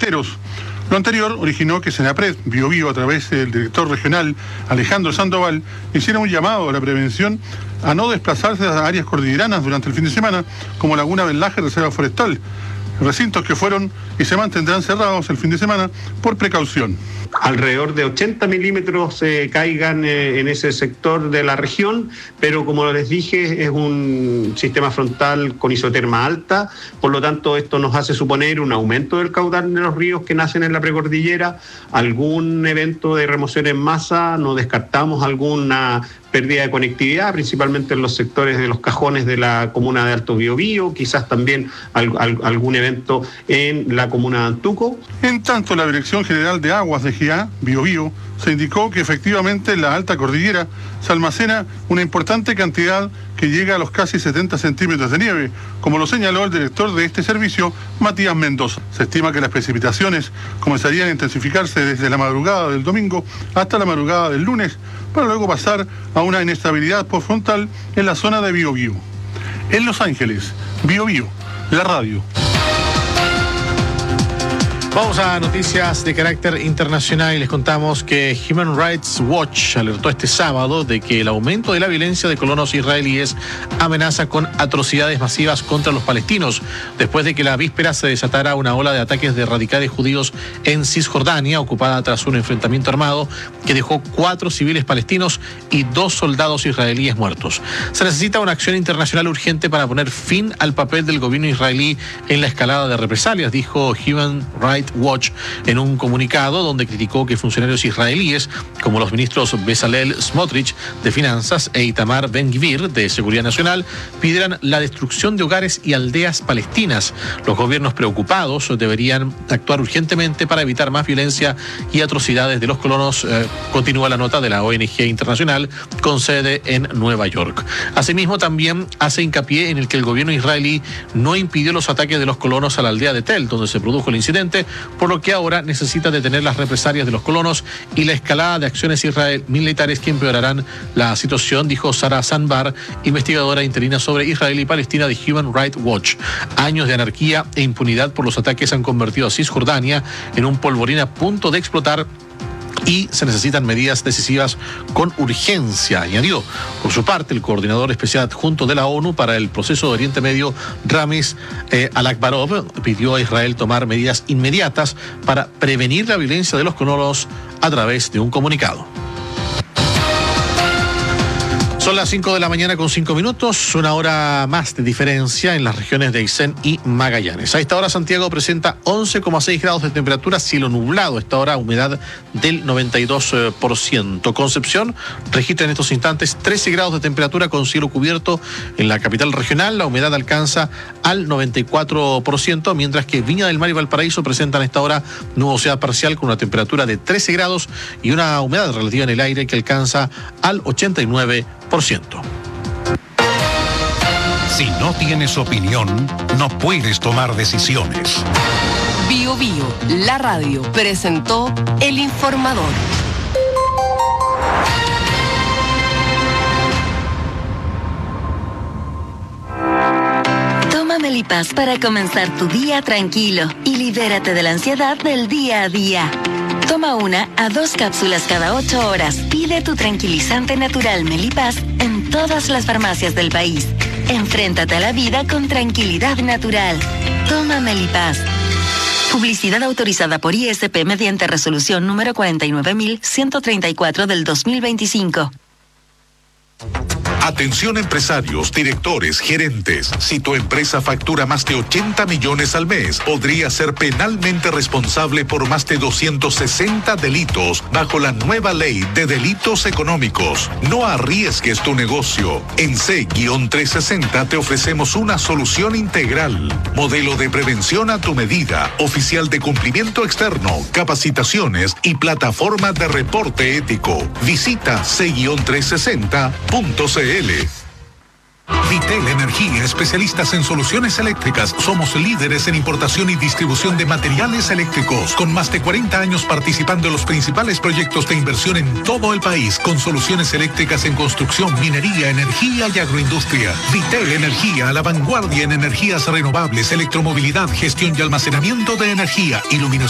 esteros. Lo anterior originó que Senapred, Biobío, a través del director regional Alejandro Sandoval, hiciera un llamado a la prevención a no desplazarse a áreas cordilleranas durante el fin de semana, como Laguna del Laje, Reserva Forestal, recintos que fueron y se mantendrán cerrados el fin de semana por precaución. Alrededor de 80 milímetros caigan en ese sector de la región, pero como les dije, es un sistema frontal con isoterma alta, por lo tanto esto nos hace suponer un aumento del caudal de los ríos que nacen en la precordillera, algún evento de remoción en masa, no descartamos alguna pérdida de conectividad, principalmente en los sectores de los cajones de la comuna de Alto Biobío, quizás también algún evento en la comuna de Antuco. En tanto, la Dirección General de Aguas de GIA, Biobío, se indicó que efectivamente en la alta cordillera se almacena una importante cantidad que llega a los casi 70 centímetros de nieve, como lo señaló el director de este servicio, Matías Mendoza. Se estima que las precipitaciones comenzarían a intensificarse desde la madrugada del domingo hasta la madrugada del lunes, para luego pasar a una inestabilidad postfrontal en la zona de Biobío. En Los Ángeles, Biobío, la radio. Vamos a noticias de carácter internacional y les contamos que Human Rights Watch alertó este sábado de que el aumento de la violencia de colonos israelíes amenaza con atrocidades masivas contra los palestinos, después de que la víspera se desatara una ola de ataques de radicales judíos en Cisjordania, ocupada tras un enfrentamiento armado que dejó 4 civiles palestinos y 2 soldados israelíes muertos. Se necesita una acción internacional urgente para poner fin al papel del gobierno israelí en la escalada de represalias, dijo Human Rights Watch en un comunicado donde criticó que funcionarios israelíes como los ministros Bezalel Smotrich de Finanzas e Itamar Ben-Gvir de Seguridad Nacional pidieran la destrucción de hogares y aldeas palestinas. Los gobiernos preocupados deberían actuar urgentemente para evitar más violencia y atrocidades de los colonos, continúa la nota de la ONG internacional con sede en Nueva York. Asimismo, también hace hincapié en el que el gobierno israelí no impidió los ataques de los colonos a la aldea de Tel, donde se produjo el incidente, por lo que ahora necesita detener las represalias de los colonos y la escalada de acciones militares que empeorarán la situación, dijo Sara Sanbar, investigadora interina sobre Israel y Palestina de Human Rights Watch. Años de anarquía e impunidad por los ataques han convertido a Cisjordania en un polvorín a punto de explotar y se necesitan medidas decisivas con urgencia, añadió. Por su parte, el coordinador especial adjunto de la ONU para el proceso de Oriente Medio, Ramis Alakbarov, pidió a Israel tomar medidas inmediatas para prevenir la violencia de los colonos a través de un comunicado. Son las 5 de la mañana con 5 minutos, una hora más de diferencia en las regiones de Aysén y Magallanes. A esta hora Santiago presenta 11,6 grados de temperatura, cielo nublado. A esta hora humedad del 92%. Concepción registra en estos instantes 13 grados de temperatura con cielo cubierto en la capital regional. La humedad alcanza al 94%, mientras que Viña del Mar y Valparaíso presentan a esta hora nubosidad parcial con una temperatura de 13 grados y una humedad relativa en el aire que alcanza al 89%. Si no tienes opinión, no puedes tomar decisiones. Bio Bio, la radio, presentó El Informador. Toma Melipaz para comenzar tu día tranquilo y libérate de la ansiedad del día a día. Toma 1 a 2 cápsulas cada 8 horas. Pide tu tranquilizante natural Melipaz en todas las farmacias del país. Enfréntate a la vida con tranquilidad natural. Toma Melipaz. Publicidad autorizada por ISP mediante resolución número 49.134 del 2025. Atención empresarios, directores, gerentes. Si tu empresa factura más de 80 millones al mes, podría ser penalmente responsable por más de 260 delitos bajo la nueva ley de delitos económicos. No arriesgues tu negocio. En C-360 te ofrecemos una solución integral. Modelo de prevención a tu medida, oficial de cumplimiento externo, capacitaciones y plataforma de reporte ético. Visita C-360.cl. Vitel Energía, especialistas en soluciones eléctricas. Somos líderes en importación y distribución de materiales eléctricos, con más de 40 años participando en los principales proyectos de inversión en todo el país, con soluciones eléctricas en construcción, minería, energía y agroindustria. Vitel Energía, a la vanguardia en energías renovables, electromovilidad, gestión y almacenamiento de energía, iluminación